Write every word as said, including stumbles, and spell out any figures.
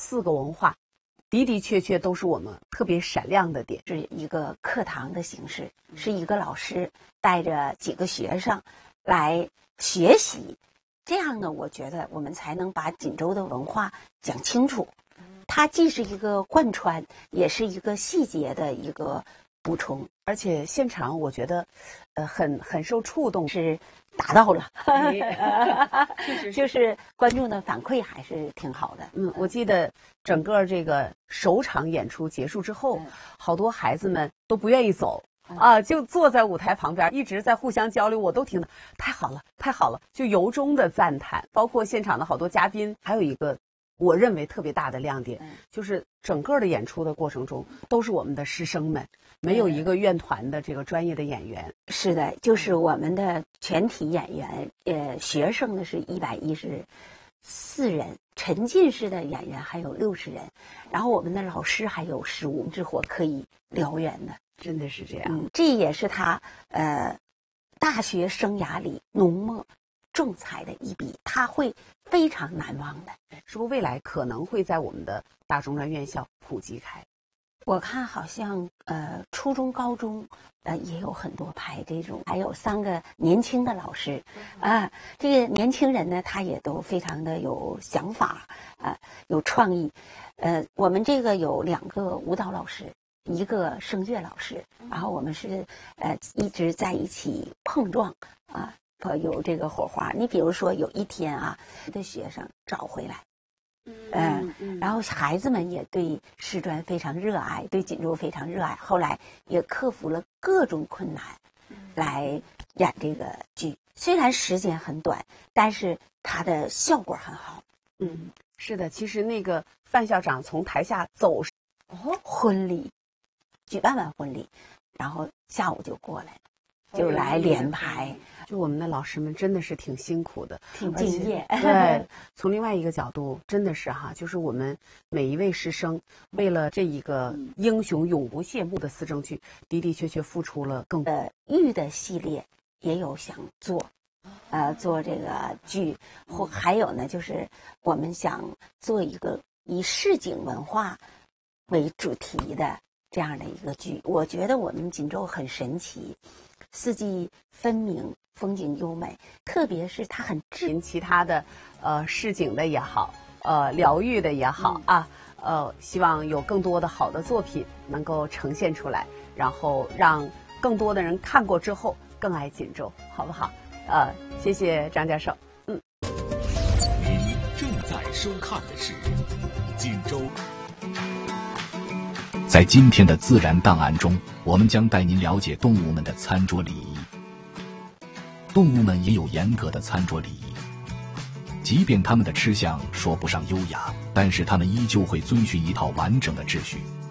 四个文化，的的确确都是我们特别闪亮的点。 是一个课堂的形式，是一个老师带着几个学生来学习，这样呢，我觉得我们才能把锦州的文化讲清楚。它既是一个贯穿，也是一个细节的一个补充。 而且现场我觉得，呃，很很受触动， 是达到了， 确实就是观众的反馈还是挺好的。 嗯，我记得整个这个首场演出结束之后， 嗯、 好多孩子们都不愿意走。啊，就坐在舞台旁边，一直在互相交流，我都听得太好了，太好了，就由衷的赞叹。包括现场的好多嘉宾，还有一个我认为特别大的亮点， 嗯、 就是整个的演出的过程中，都是我们的师生们，没有一个院团的这个专业的演员。 是的，就是我们的全体演员，呃，学生呢是一百一十四人，沉浸式的演员还有六十人，然后我们的老师还有十五，之火可以燎原的。 真的是这样， 嗯，这也是他呃大学生涯里浓墨重彩的一笔，他会非常难忘的。 是不是未来可能会在我们的大中专院校普及开？ 我看好像呃初中、高中呃也有很多排这种，还有三个年轻的老师啊，这个年轻人呢，他也都非常的有想法啊，有创意。呃，我们这个有两个舞蹈老师。一个声乐老师，然后我们是呃一直在一起碰撞啊，有这个火花。你比如说有一天啊，的学生找回来，嗯、呃，然后孩子们也对师专非常热爱，对锦州非常热爱，后来也克服了各种困难，来演这个剧。虽然时间很短，但是它的效果很好。 嗯，是的，其实那个范校长从台下走， 哦，婚礼。举办完婚礼，然后下午就过来了，就来连排。 就我们的老师们真的是挺辛苦的， 挺敬业。 对，从另外一个角度，真的是哈，就是我们每一位师生为了这一个英雄永不谢幕的思政剧，的的确确付出了更多。 呃，玉的系列也有想做，呃，做这个剧，或还有呢，就是我们想做一个以市井文化为主题的。这样的一个剧，我觉得我们锦州很神奇，四季分明，风景优美，特别是它很治其他的，呃，市井的也好，呃，疗愈的也好、嗯、啊，呃，希望有更多的好的作品能够呈现出来，然后让更多的人看过之后更爱锦州，好不好？呃，谢谢张教授。嗯， 您正在收看的是锦州。在今天的自然档案中，我们将带您了解动物们的餐桌礼仪。动物们也有严格的餐桌礼仪，即便它们的吃相说不上优雅，但是它们依旧会遵循一套完整的秩序。